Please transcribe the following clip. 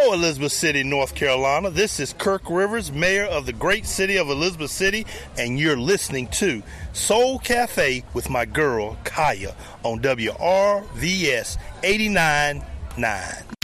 Hello, Elizabeth City, North Carolina. This is Kirk Rivers, mayor of the great city of Elizabeth City, and you're listening to Soul Cafe with my girl, Kaya, on WRVS 89.9.